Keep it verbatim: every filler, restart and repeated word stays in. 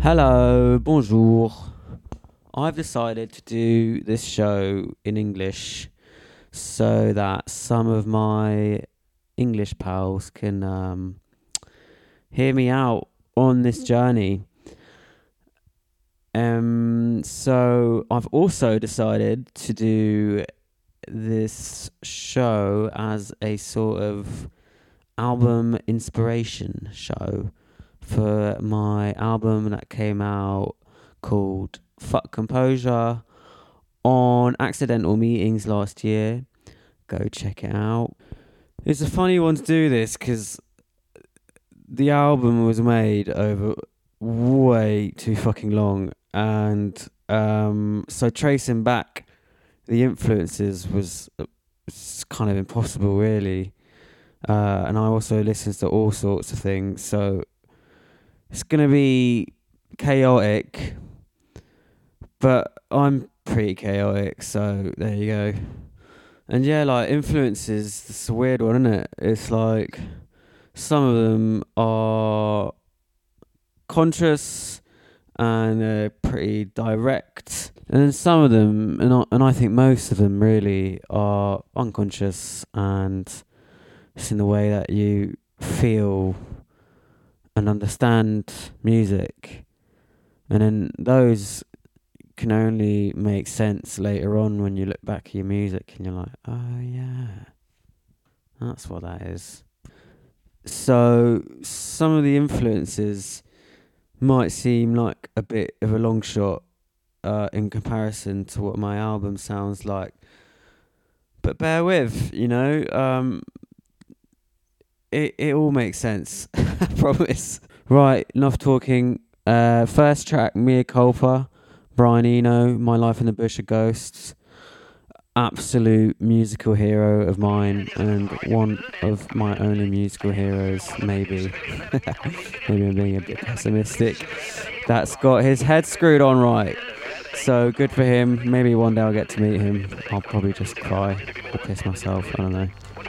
Hello, bonjour. I've decided to do this show in English so that some of my English pals can um, hear me out on this journey. Um, so I've also decided to do this show as a sort of album inspiration show for my album that came out called Fuck Composure on Accidental Meetings last year. Go check it out. It's a funny one to do this because the album was made over way too fucking long, and um, so tracing back the influences was, was kind of impossible, really. Uh, and I also listen to all sorts of things, so it's going to be chaotic, but I'm pretty chaotic, so there you go. And yeah, like influences, it's a weird one, isn't it? It's like some of them are conscious and they're pretty direct, and then some of them, and I, and I think most of them really are unconscious, and it's in the way that you feel and understand music, and then those can only make sense later on when you look back at your music and you're like, oh yeah, that's what that is. So some of the influences might seem like a bit of a long shot uh, in comparison to what my album sounds like, but bear with, you know, um, it, it all makes sense. I promise. Right, enough talking. Uh, first track, Mea Culpa, Brian Eno, My Life in the Bush of Ghosts. Absolute musical hero of mine, and one of my only musical heroes, maybe. Maybe I'm being a bit pessimistic. That's got his head screwed on right. So good for him. Maybe one day I'll get to meet him. I'll probably just cry or piss myself. I don't know.